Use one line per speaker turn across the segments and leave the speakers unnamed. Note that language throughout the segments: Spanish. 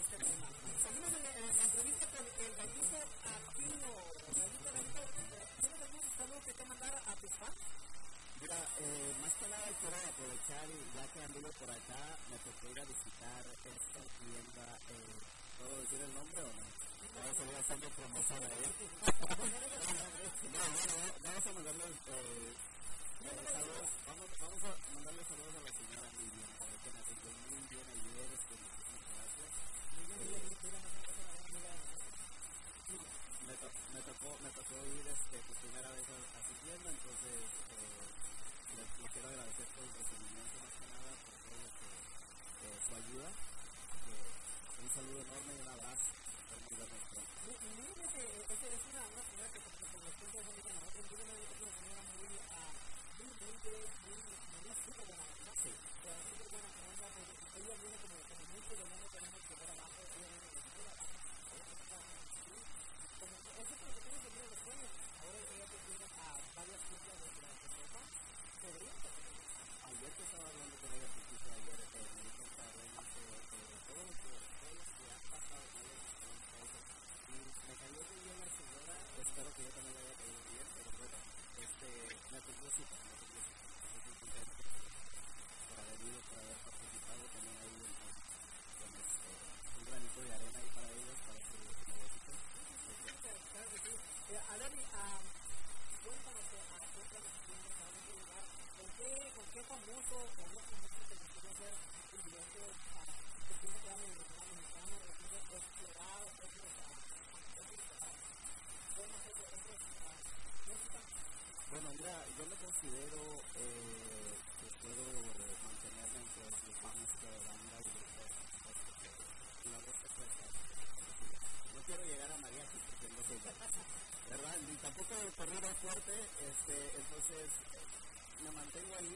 Seguimos en la entrevista con el Gallito Aquino. Gallito, ¿tienes algún saludo que te mandara a tus fans?
Mira, más que nada quiero aprovechar, ya que anduve por acá, me tocó ir a visitar esta tienda, ¿puedo decir el nombre o no? Ahora se voy haciendo promoción a él. Vamos a mandarles saludos, vamos a mandarles saludos a la señora Miriam, que me atendió muy bien ayer, muchísimas gracias. Me tocó ir por primera vez a su tienda, entonces les quiero agradecer por el recibimiento, más que nada por todo su ayuda. Un saludo enorme y un abrazo.
Es una señora que por los tiempos de nosotros, yo le digo que es una señora muy súper buena, ¿no? Sí. Súper buena onda, ella viene como mucho de no tenemos que ver abajo, ella viene de abajo. Como eso es lo que tienes que ver los sueños. Ahora ella te tiene a varias tiendas de la ropa.
Ayer que estaba hablando con ella, porque ayer me di cuenta de todo lo que ha pasado con ella. Y me cayó muy bien la señora, espero que yo también le haya caído bien, pero bueno, me atendió súper, muy contento por haber ido, por haber participado también ahí con un granito de arena ahí para ellos, para su negocio.
Claro que sí. Adani, cuéntanos a qué planificaciones, a dónde llegar, con qué famoso o no famoso te gustaría hacer un video que tiene que dar en el regional mexicano, o explorar,
bueno, mira, yo me considero que puedo mantenerme entre los música de banda y la voz que cuesta. No quiero llegar a mariachi porque no soy ¿verdad? Ni tampoco de corrido fuerte, entonces me mantengo ahí.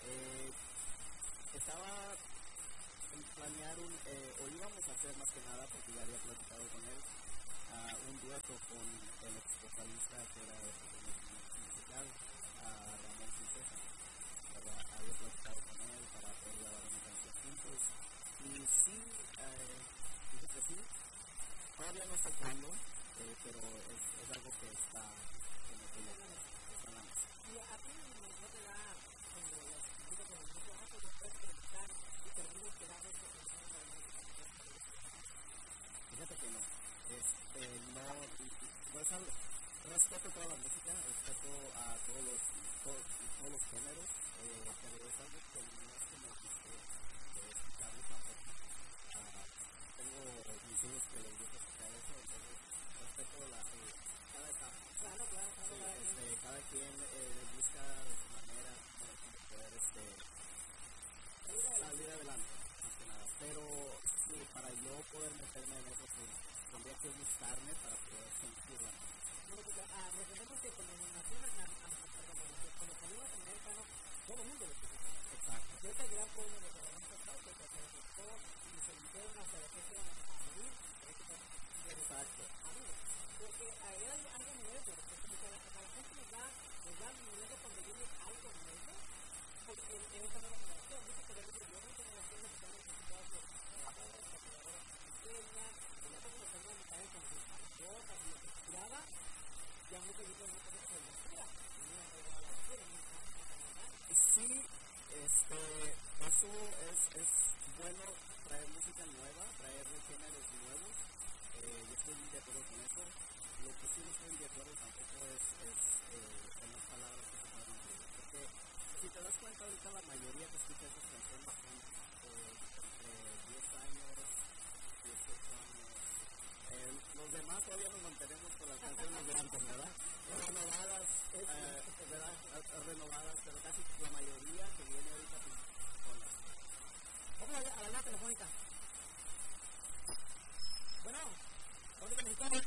Estaba en planear o íbamos a hacer más que nada, porque ya había platicado con él, un dueto con el ex vocalista que era musical, Ramón Quintana, ¿verdad? Había platicado con él para poder grabar una canción juntos. Y sí, dice que sí, todavía no está cuándo, pero es algo que está como que ya está en la mesa.
Y a ti no te da como las críticas de los muchos años, no puedes preguntar y terminas que das esto con la música.
Fíjate que no. No es algo. Respeto toda la música, respeto a todos los géneros, pero es algo que no es que me guste escucharlo tampoco. Tengo mis hijos que les gusta escuchar eso, entonces respeto cada etapa.
Claro.
Cada quien busca de su manera poder salir adelante, más que nada. Pero sí, para yo poder meterme en eso, sí, tendría que gustarme para poder sentirla.
Recordemos que cuando nacimos cuando salimos americanos, todo el mundo lo escucha.
Exacto.
Yo te diré por uno de los organizadores que se acercó y se invitaron a hacer que se iban a morir.
Exacto.
Porque hay algo nuevo, porque a la gente nos da miedo cuando viene algo nuevo, porque en esta nueva generación, dice que debe ser yo, una generación de personas que están las calculadoras pequeñas, que ya como los tengan que caer con sus cosas y lo que tiraba, ya muchos dicen una cosa que se basura, y no es a la basura,
sí, eso es bueno, traer música nueva, traer géneros nuevos. Yo estoy de acuerdo con eso. Lo que sí no estoy de acuerdo tampoco es en las palabras que se pueden decir. Porque si te das cuenta, ahorita la mayoría que escucha esas canciones son entre 10 años, 18 años. Los demás todavía nos mantenemos con las canciones de antes, ¿verdad? Renovadas, pero casi la mayoría que viene ahorita con las.
Vamos a la línea telefónica. Bueno, ¿dónde mexicana?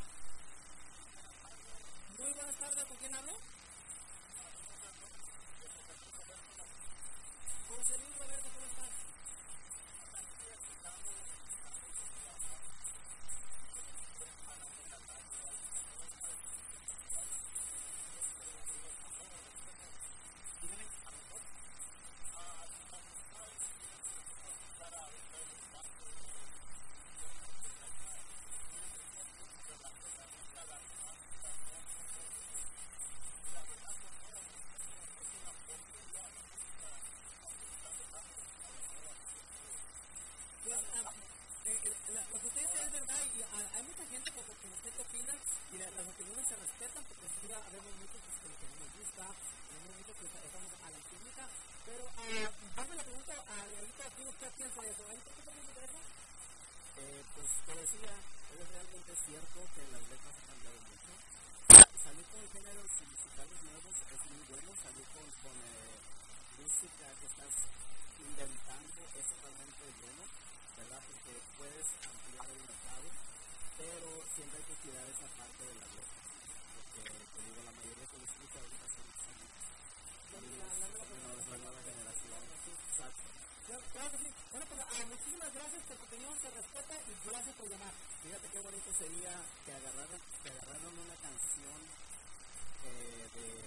Muy buenas tardes, ¿con quién hablo? José Luis Roberto, ¿cómo estás? ¿qué piensa de eso? ¿Qué piensa de eso?
Pues te decía, es realmente cierto que las letras han cambiado mucho. Salir con géneros musicales nuevos es muy bueno, salir con música que estás inventando es totalmente bueno, ¿verdad? Porque puedes ampliar el mercado, pero siempre hay que cuidar esa parte de las letras. Porque, te digo, la mayoría que lo escucha ahorita son la nueva generación. Exacto.
Claro que sí. Bueno, pues muchísimas gracias por tu opinión, te respeta y gracias por llamar.
Fíjate qué bonito sería que agarraran una canción de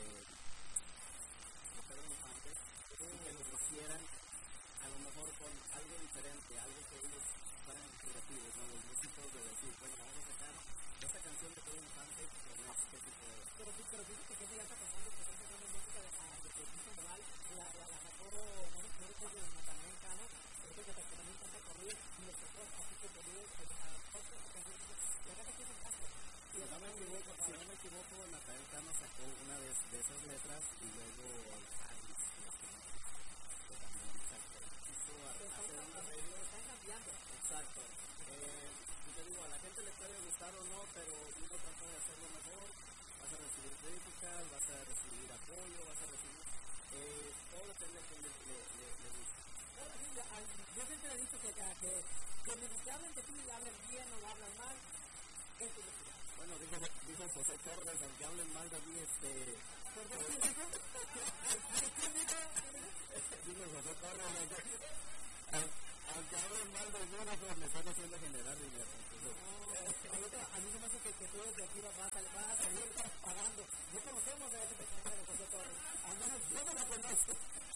Pedro Infante y que lo hicieran a lo mejor con algo diferente, algo que ellos fueran creativos, ¿no? Los músicos de decir, bueno, vamos a sacar esta canción de Pedro Infante con este tipo de...
Pero fíjate que ya está pasando, que están sacando música de Cristian Nodal, la sacó, no recuerdo de Natanael Cano, creo que también canta corrido, y los otros así que corrido, la verdad que es fantástico.
Si no me equivoco, Natanael Cano sacó una de esas letras y luego Harris, que también hizo hacer un arreglo.
Están cambiando.
Exacto. Y te digo, a la gente le puede gustar o no, pero uno trata de hacerlo mejor. Vas a recibir críticas, vas a recibir apoyo, vas a recibir... todo depende de quién le guste.
Yo siempre he dicho que ni que hablen de ti, hablen bien o hablan mal, eso es lo que...
Bueno, dijo José Torres, aunque hablen mal de mí, dijo José Torres, aunque hablen mal de mí, pues me están haciendo generar dinero.
A mí se me hace que tú desde aquí vas a salir pagando. No conocemos a ese personaje de José Torres. Al menos yo no la conozco.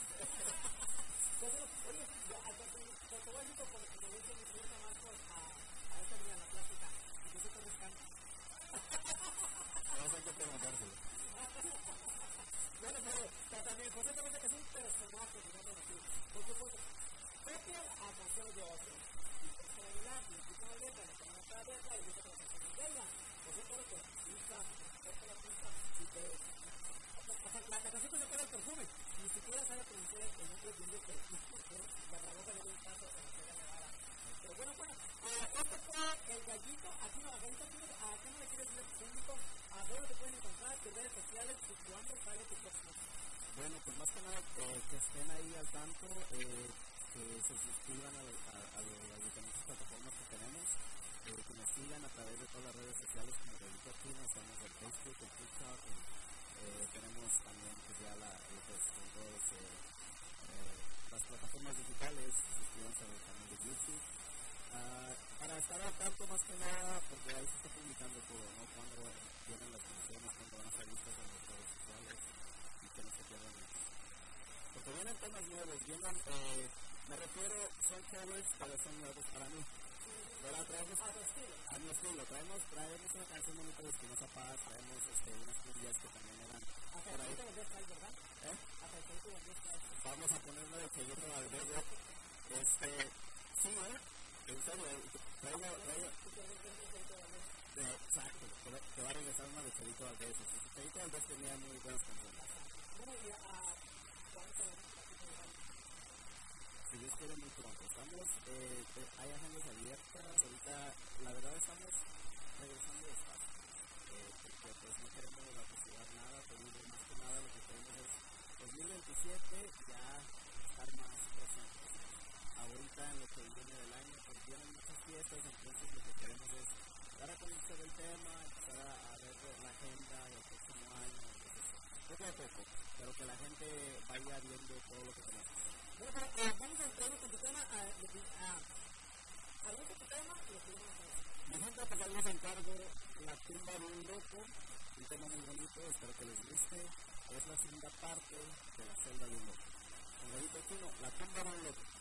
Oye, te voy a decir como le dije mi señor Marcos a esta niña en la plática, y José Torres canta.
Vamos a que preguntárselo.
Bueno, pero también José Torres es un personaje, digamos así. Porque copia a canciones de otros. Y personalidad, y el tipo de letra, le ponen otra letra y dice que la canción es de ella. José Torres te pisa, corta la pista y te... La canción te saca el perfume. Ni siquiera sabe pronunciar el nombre de Dios, pero la trabaja de un caso que se queda grabada. Pero bueno, este fue el gallito. Aquí no, gallito, ¿a qué no le quieres decir al público? ¿A dónde te pueden encontrar? ¿Tus redes sociales? ¿Y cuándo sale tu próximo?
Bueno, pues más que nada que estén ahí al tanto, que se suscriban a las diferentes plataformas que tenemos, que nos sigan a través de todas las redes sociales como Gallito Chino, estamos en Facebook, en TikTok, tenemos también pues ya con todas las plataformas digitales, suscríbanse al canal de YouTube. Para estar al tanto más que nada, porque ahí se está publicando todo, ¿no? Cuando vienen las canciones, cuando van a ser listas en las redes sociales y que no se pierdan mucho. Porque vienen temas nuevos, me refiero, son covers, pero son nuevos para mí. ¿Verdad? Traemos a mi estilo, traemos una canción bonita de Espinosa Paz, traemos unas cumbias que también eran.
Hasta el Chayito Valdés trae, ¿verdad? Hasta el Chayito Valdés trae.
Vamos a poner una de Chayito Valdés. Sí, en serio, exacto, te va a regresar una de Chayito Valdés. Chayito Valdés tenía muy buenas canciones.
Bueno, y
si Dios quiere muy pronto. Estamos, hay agendas abiertas, ahorita la verdad estamos regresando despacio, porque pues no queremos apresurar nada, pero más que nada lo que queremos es 2027 ya estar más presentes. Ahorita en lo que viene del año, pues vienen muchas fiestas, entonces lo que queremos es dar a conocer el tema, empezar a ver la agenda del próximo año, entonces poco a poco, pero que la gente vaya viendo todo lo que tenemos.
Bueno, vamos a entrar con tu tema, hablamos de tu tema y lo seguimos a hacer.
Mi gente, pues ahí les encargo La tumba de un loco, un tema muy bonito, espero que les guste, es la segunda parte de La celda de un loco. Con Gallito Chino, La tumba de un loco.